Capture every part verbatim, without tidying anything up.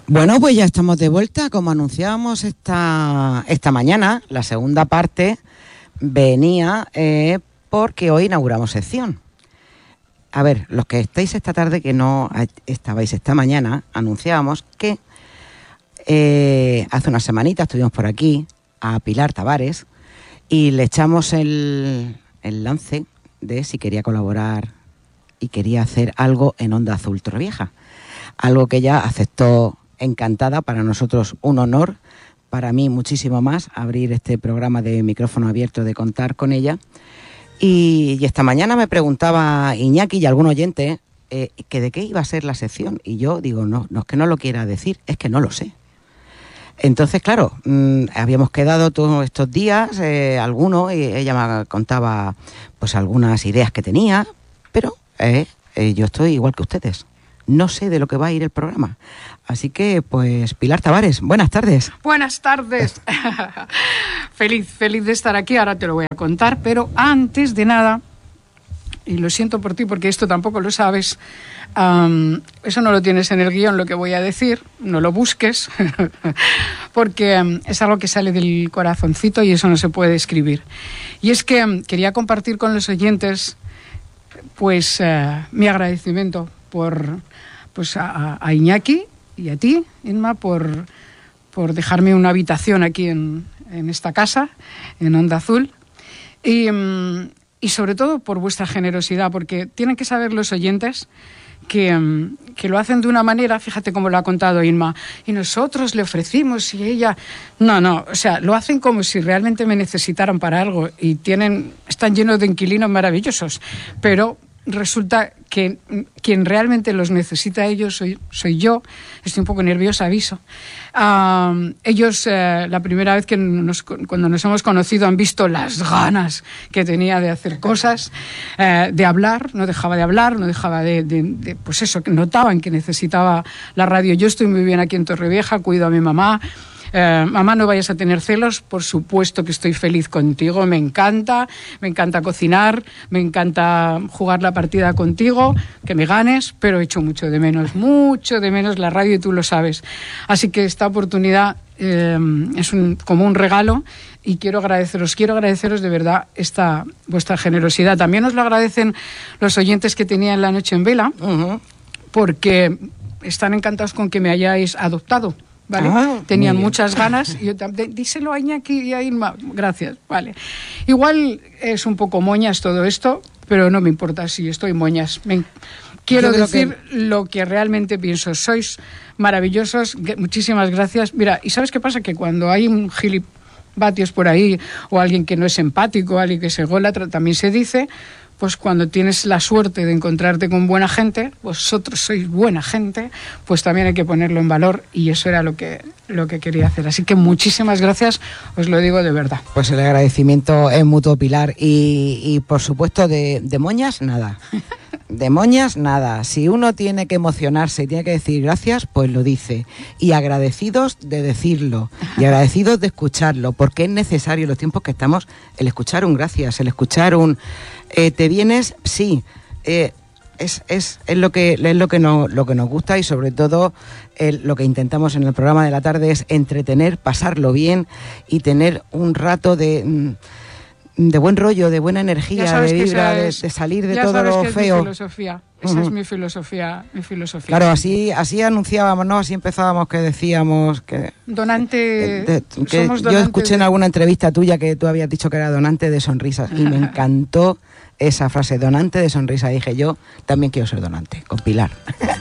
Bueno, pues ya estamos de vuelta. Como anunciábamos esta, esta mañana, la segunda parte venía eh, porque hoy inauguramos sección. A ver, los que estáis esta tarde, que no estabais esta mañana, anunciábamos que eh, hace unas semanitas estuvimos por aquí a Pilar Tavares y le echamos el, el lance de si quería colaborar y quería hacer algo en Onda Azul Torrevieja. Algo que ella aceptó encantada, para nosotros un honor, para mí muchísimo más, abrir este programa de micrófono abierto, de contar con ella. Y, y esta mañana me preguntaba Iñaki y algún oyente eh, que de qué iba a ser la sección. Y yo digo, no, no es que no lo quiera decir, es que no lo sé. Entonces, claro, mmm, habíamos quedado todos estos días, eh, algunos, y ella me contaba pues algunas ideas que tenía, pero eh, eh, yo estoy igual que ustedes. No sé de lo que va a ir el programa. Así que, pues, Pilar Tavares, buenas tardes. Buenas tardes. feliz, feliz de estar aquí, ahora te lo voy a contar, pero antes de nada, y lo siento por ti porque esto tampoco lo sabes, um, eso no lo tienes en el guión, lo que voy a decir, no lo busques, porque um, es algo que sale del corazoncito y eso no se puede escribir. Y es que um, quería compartir con los oyentes, pues, uh, mi agradecimiento por... pues a, a Iñaki y a ti, Inma, por, por dejarme una habitación aquí en, en esta casa, en Onda Azul, y, y sobre todo por vuestra generosidad, porque tienen que saber los oyentes que, que lo hacen de una manera, fíjate cómo lo ha contado Inma, y nosotros le ofrecimos y ella... No, no, o sea, lo hacen como si realmente me necesitaran para algo y tienen, están llenos de inquilinos maravillosos, pero... resulta que quien realmente los necesita a ellos soy, soy yo. Estoy un poco nerviosa, aviso. Uh, ellos, eh, la primera vez que nos, cuando nos hemos conocido, han visto las ganas que tenía de hacer cosas, eh, de hablar, no dejaba de hablar, no dejaba de, de, de... Pues eso, que notaban que necesitaba la radio. Yo estoy muy bien aquí en Torrevieja, cuido a mi mamá. Eh, mamá, no vayas a tener celos, por supuesto que estoy feliz contigo, me encanta, me encanta cocinar, me encanta jugar la partida contigo, que me ganes, pero echo mucho de menos, mucho de menos la radio y tú lo sabes. Así que esta oportunidad eh, es un, como un regalo y quiero agradeceros, quiero agradeceros de verdad esta vuestra generosidad. También os lo agradecen los oyentes que tenían la noche en vela, uh-huh. porque están encantados con que me hayáis adoptado. ¿Vale? Ah, tenían muchas ganas y yo también, díselo a Iñaki y a Inma, gracias, vale. Igual es un poco moñas todo esto, pero no me importa si estoy moñas. Me, quiero decir que... lo que realmente pienso. Sois maravillosos, muchísimas gracias. Mira, ¿y sabes qué pasa? Que cuando hay un gilipatios por ahí o alguien que no es empático, alguien que se ególatra, también se dice... pues cuando tienes la suerte de encontrarte con buena gente, vosotros sois buena gente, pues también hay que ponerlo en valor y eso era lo que, lo que quería hacer. Así que muchísimas gracias, os lo digo de verdad. Pues el agradecimiento es mutuo, Pilar, y, y por supuesto de, de moñas, nada. De moñas, nada. Si uno tiene que emocionarse y tiene que decir gracias, pues lo dice. Y agradecidos de decirlo, y agradecidos de escucharlo, porque es necesario en los tiempos que estamos el escuchar un gracias, el escuchar un... Eh, ¿te vienes? Sí. Eh, es, es, es lo que es lo que, no, lo que nos gusta y sobre todo el, lo que intentamos en el programa de la tarde es entretener, pasarlo bien y tener un rato de... de buen rollo, de buena energía, de vibra, de, de salir de todo lo que feo. Es mi filosofía. Esa uh-huh. es mi filosofía, mi filosofía. Claro, así así anunciábamos, ¿no? Así empezábamos, que decíamos que... Donante... De, de, que somos yo escuché de... en alguna entrevista tuya que tú habías dicho que era donante de sonrisas y me encantó esa frase, donante de sonrisas. Dije, yo también quiero ser donante, con Pilar.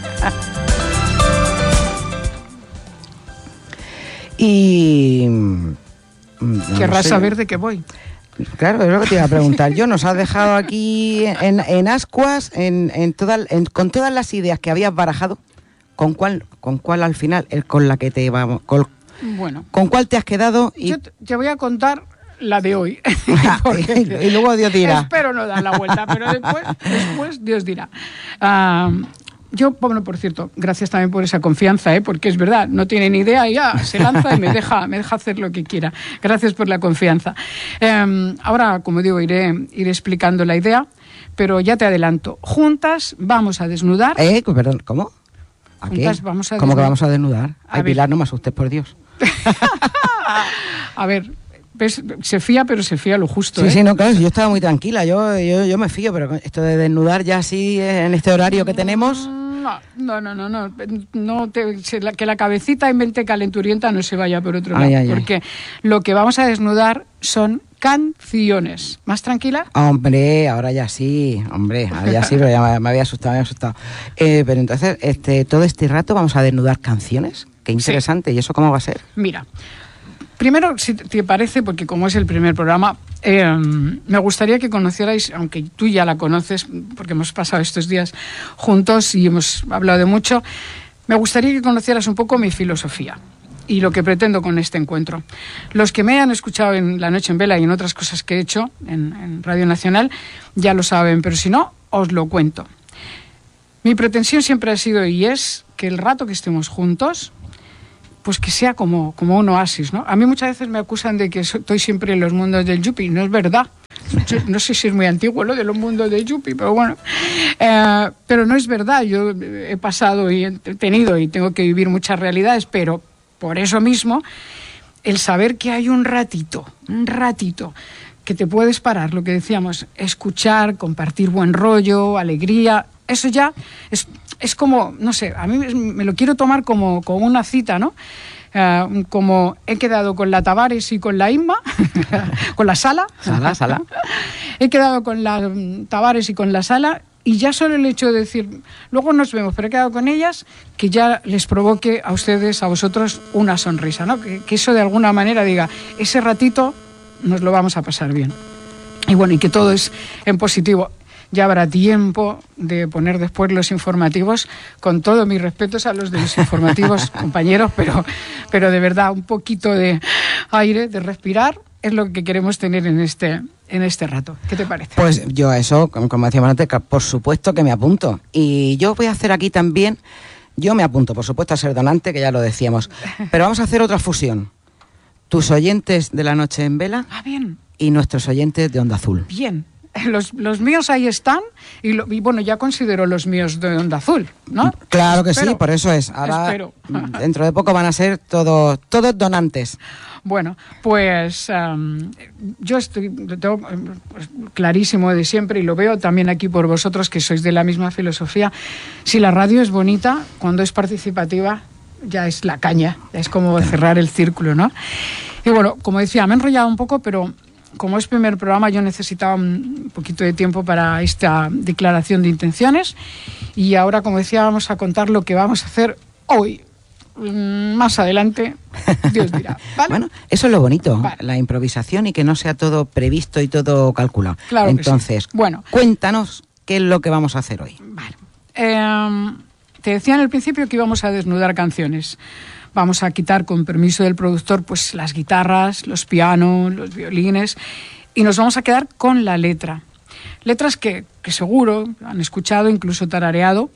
Y... No Querrás sé. saber de qué voy. Claro, es lo que te iba a preguntar yo. Nos has dejado aquí en, en ascuas, en, en toda, en, con todas las ideas que habías barajado. ¿Con cuál, con cuál al final, el, con la que te vamos, con, bueno, con cuál te has quedado? Y... Yo te voy a contar la de hoy. y luego Dios dirá. Espero no dar la vuelta, pero después, después Dios dirá. Uh, Yo, bueno, por cierto, gracias también por esa confianza, ¿eh? Porque es verdad, no tiene ni idea y ya se lanza y me deja, me deja hacer lo que quiera. Gracias por la confianza. Eh, ahora, como digo, iré, iré explicando la idea, pero ya te adelanto. Juntas vamos a desnudar... ¿Eh? Perdón, ¿cómo? ¿A juntas qué? vamos a ¿Cómo que desnudar? vamos a desnudar? A Ay, ver. Pilar, no me asustes, por Dios. A ver, ¿ves? Se fía, pero se fía lo justo. Sí, ¿eh? sí, no, claro, yo estaba muy tranquila, yo, yo, yo me fío, pero esto de desnudar ya así en este horario que tenemos... No, no, no, no, no, no te- se la- que la cabecita en mente calenturienta no se vaya por otro Ay, lado, ay, ay. porque lo que vamos a desnudar son canciones. ¿Más tranquila? Hombre, ahora ya sí, hombre, ahora ya sí, pero ya me, me había asustado, me había asustado. Eh, pero entonces, este, todo este rato vamos a desnudar canciones, qué interesante, ¿y eso cómo va a ser? Mira, primero, si te parece, porque como es el primer programa, eh, me gustaría que conocierais, aunque tú ya la conoces, porque hemos pasado estos días juntos y hemos hablado de mucho, me gustaría que conocieras un poco mi filosofía y lo que pretendo con este encuentro. Los que me han escuchado en La Noche en Vela y en otras cosas que he hecho en, en Radio Nacional ya lo saben, pero si no, os lo cuento. Mi pretensión siempre ha sido y es que el rato que estemos juntos, pues que sea como, como un oasis, ¿no? A mí muchas veces me acusan de que so- estoy siempre en los mundos del yuppie, no es verdad. Yo no sé si es muy antiguo lo de los mundos del yuppie, pero bueno. Eh, pero no es verdad, yo he pasado y he tenido y tengo que vivir muchas realidades, pero por eso mismo, el saber que hay un ratito, un ratito, que te puedes parar, lo que decíamos, escuchar, compartir buen rollo, alegría, eso ya es, es como, no sé, a mí me lo quiero tomar como, como una cita, ¿no? Uh, como he quedado con la Tavares y con la Inma, con la Sala. Sala, Sala. He quedado con la mm, Tavares y con la Sala y ya solo el hecho de decir, luego nos vemos, pero he quedado con ellas, que ya les provoque a ustedes, a vosotros, una sonrisa, ¿no? Que, que eso de alguna manera diga, ese ratito nos lo vamos a pasar bien. Y bueno, y que todo es en positivo. Ya habrá tiempo de poner después los informativos, con todos mis respetos a los de los informativos, compañeros, pero, pero de verdad un poquito de aire, de respirar, es lo que queremos tener en este, en este rato. ¿Qué te parece? Pues yo a eso, como como decíamos antes, que por supuesto que me apunto. Y yo voy a hacer aquí también, yo me apunto, por supuesto, a ser donante, que ya lo decíamos, pero vamos a hacer otra fusión. Tus oyentes de La Noche en Vela Ah, bien, y nuestros oyentes de Onda Azul. bien. Los, los míos ahí están y, lo- y bueno, ya considero los míos de Onda Azul, ¿no? Claro que sí, Espero. por eso es. Ahora, Espero. dentro de poco van a ser todos, todos donantes. Bueno, pues um, yo estoy, lo tengo eh, pues, clarísimo de siempre y lo veo también aquí por vosotros que sois de la misma filosofía. Si la radio es bonita, cuando es participativa, ya es la caña, ya es como cerrar el círculo, ¿no? Y bueno, como decía, me he enrollado un poco, pero como es primer programa, yo necesitaba un poquito de tiempo para esta declaración de intenciones y ahora, como decía, vamos a contar lo que vamos a hacer hoy. Mm, Más adelante, Dios dirá. ¿Vale? Bueno, eso es lo bonito, Vale. la improvisación y que no sea todo previsto y todo calculado. Claro que sí. Entonces, Bueno. cuéntanos qué es lo que vamos a hacer hoy. Vale. Eh, te decía en el principio que íbamos a desnudar canciones. Vamos a quitar, con permiso del productor, pues las guitarras, los pianos, los violines y nos vamos a quedar con la letra. Letras que, que seguro han escuchado, incluso tarareado,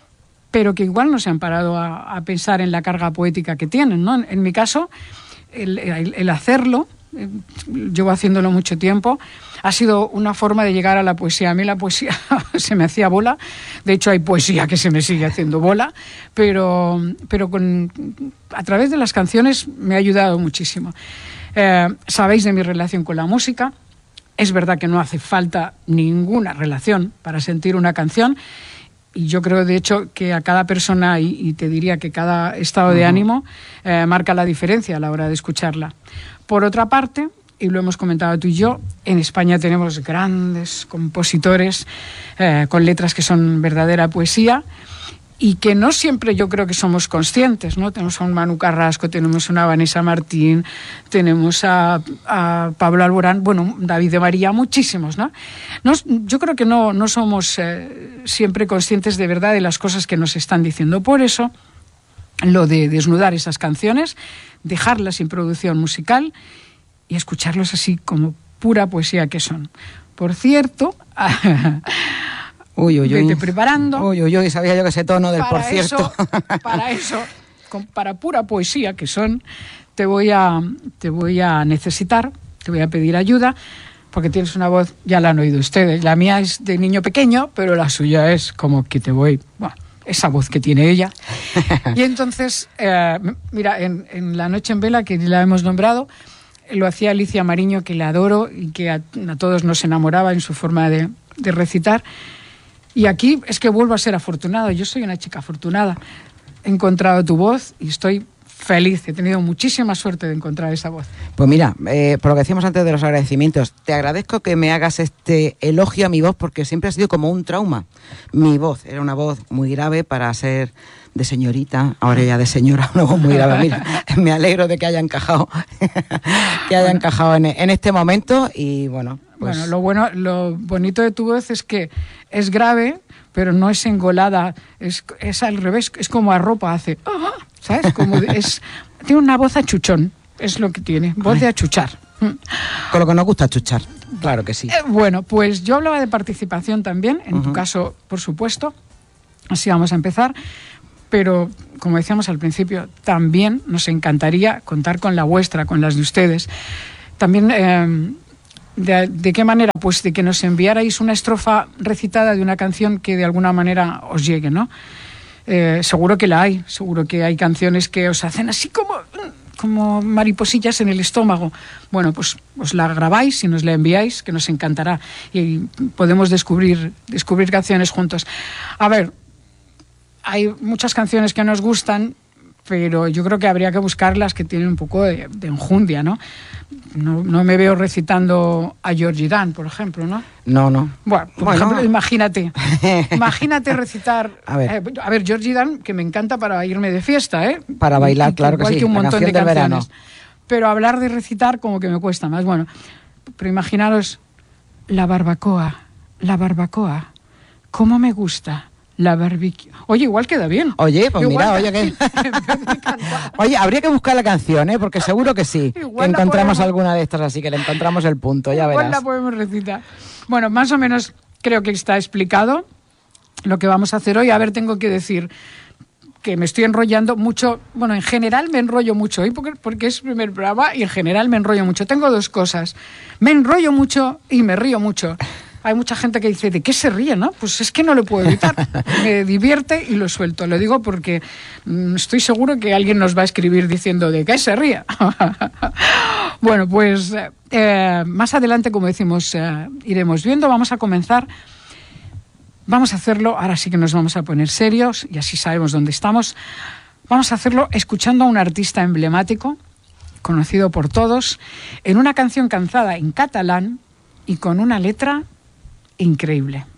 pero que igual no se han parado a, a pensar en la carga poética que tienen, ¿no? En, en mi caso, el, el- el hacerlo, eh, llevo haciéndolo mucho tiempo, ha sido una forma de llegar a la poesía. A mí la poesía se me hacía bola, de hecho hay poesía que se me sigue haciendo bola, pero, pero con, a través de las canciones me ha ayudado muchísimo. Eh, sabéis de mi relación con la música, es verdad que no hace falta ninguna relación para sentir una canción, y yo creo, de hecho, que a cada persona, y, y te diría que cada estado de ánimo, eh, marca la diferencia a la hora de escucharla. Por otra parte, y lo hemos comentado tú y yo, en España tenemos grandes compositores eh, con letras que son verdadera poesía y que no siempre yo creo que somos conscientes, ¿no? Tenemos a un Manu Carrasco, tenemos a una Vanessa Martín, tenemos a, a Pablo Alborán, bueno, David de María, muchísimos, ¿no? Nos, yo creo que no, no somos eh, siempre conscientes de verdad de las cosas que nos están diciendo. Por eso, lo de desnudar esas canciones, dejarlas sin producción musical y escucharlos así como pura poesía que son. Por cierto, Uy, uy, uy. vete preparando. Uy, uy, uy, sabía yo que ese tono del para por cierto. Eso, para eso, con- para pura poesía que son, te voy a, te voy a necesitar, te voy a pedir ayuda, porque tienes una voz, ya la han oído ustedes. La mía es de niño pequeño, pero la suya es como que te voy, bueno, esa voz que tiene ella. Y entonces, eh, mira, en, en La noche en vela, que la hemos nombrado, lo hacía Alicia Mariño, que la adoro y que a, a todos nos enamoraba en su forma de, de recitar. Y aquí es que vuelvo a ser afortunada. Yo soy una chica afortunada. He encontrado tu voz y estoy feliz. He tenido muchísima suerte de encontrar esa voz. Pues mira, eh, por lo que decíamos antes de los agradecimientos, te agradezco que me hagas este elogio a mi voz, porque siempre ha sido como un trauma. Mi voz era una voz muy grave para ser de señorita, ahora ya de señora, una voz muy grave. Mira, me alegro de que haya encajado, que haya encajado en, en este momento y bueno. Pues... Bueno, lo bueno, lo bonito de tu voz es que es grave, pero no es engolada, es, es al revés, es como a ropa hace, ¿sabes? Como es, tiene una voz a chuchón, es lo que tiene, voz de achuchar. Con lo que nos gusta chuchar, claro que sí. Eh, bueno, pues yo hablaba de participación también, en uh-huh. tu caso, por supuesto, así vamos a empezar, pero como decíamos al principio, también nos encantaría contar con la vuestra, con las de ustedes. También... Eh, ¿De, ¿De qué manera? Pues de que nos enviarais una estrofa recitada de una canción que de alguna manera os llegue, ¿no? Eh, seguro que la hay, seguro que hay canciones que os hacen así como, como mariposillas en el estómago. Bueno, pues os la grabáis y nos la enviáis, que nos encantará. Y podemos descubrir, descubrir canciones juntos. A ver, hay muchas canciones que nos gustan, pero yo creo que habría que buscar las que tienen un poco de, de enjundia, ¿no? No, no me veo recitando a Georgie Dan, por ejemplo, ¿no? No, no. Bueno, por bueno. ejemplo, imagínate. Imagínate recitar... A ver. Eh, a ver, Georgie Dan, que me encanta para irme de fiesta, ¿eh? Para bailar, y, claro que sí. Que un la montón canción de del canciones. verano. Pero hablar de recitar como que me cuesta más. Bueno, pero imaginaros la barbacoa, la barbacoa. ¿Cómo me gusta? La barbecue. Oye, igual queda bien. Oye, pues igual mira, oye que... Oye, habría que buscar la canción, ¿eh? Porque seguro que sí. Igual que encontramos podemos... alguna de estas, así que le encontramos el punto, ya igual verás. La podemos recitar. Bueno, más o menos creo que está explicado lo que vamos a hacer hoy. A ver, tengo que decir que me estoy enrollando mucho. Bueno, en general me enrollo mucho hoy porque, porque es primer programa y en general me enrollo mucho. Tengo dos cosas. Me enrollo mucho y me río mucho. Hay mucha gente que dice, ¿de qué se ríe, no? Pues es que no lo puedo evitar. Me divierte y lo suelto. Lo digo porque mmm, estoy seguro que alguien nos va a escribir diciendo, ¿de qué se ríe? Bueno, pues eh, más adelante, como decimos, eh, iremos viendo. Vamos a comenzar. Vamos a hacerlo, ahora sí que nos vamos a poner serios y así sabemos dónde estamos. Vamos a hacerlo escuchando a un artista emblemático, conocido por todos, en una canción cantada en catalán y con una letra... increíble.